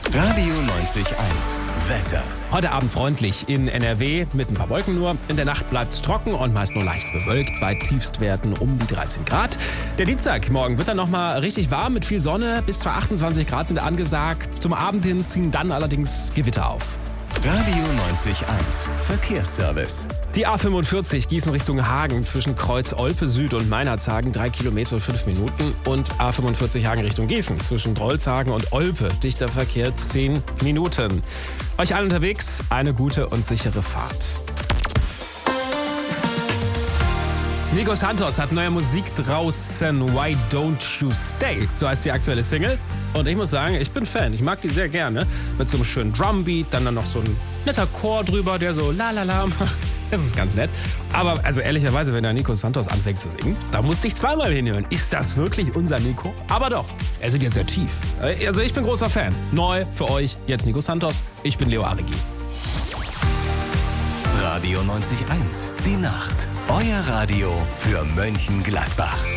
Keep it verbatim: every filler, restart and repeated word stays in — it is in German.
Radio neunzig Eins. Wetter. Heute Abend freundlich in N R W mit ein paar Wolken nur. In der Nacht bleibt es trocken und meist nur leicht bewölkt bei Tiefstwerten um die dreizehn Grad. Der Dienstagmorgen wird dann nochmal richtig warm mit viel Sonne. Bis zu achtundzwanzig Grad sind angesagt. Zum Abend hin ziehen dann allerdings Gewitter auf. Radio neunzig Eins. Verkehrsservice. Die A fünfundvierzig Gießen Richtung Hagen zwischen Kreuz Olpe Süd und Meinerzhagen drei Kilometer und fünf Minuten. Und A fünfundvierzig Hagen Richtung Gießen zwischen Drolshagen und Olpe dichter Verkehr zehn Minuten. Euch allen unterwegs eine gute und sichere Fahrt. Nico Santos hat neue Musik draußen, Why Don't You Stay, so heißt die aktuelle Single. Und ich muss sagen, ich bin Fan, ich mag die sehr gerne. Mit so einem schönen Drumbeat, dann, dann noch so ein netter Chor drüber, der so la la la macht. Das ist ganz nett. Aber also ehrlicherweise, wenn der Nico Santos anfängt zu singen, da musste ich zweimal hinhören. Ist das wirklich unser Nico? Aber doch, er singt jetzt sehr tief. Also ich bin großer Fan. Neu für euch, jetzt Nico Santos, ich bin Leo Aregi. Radio neunzig Eins. Die Nacht. Euer Radio für Mönchengladbach.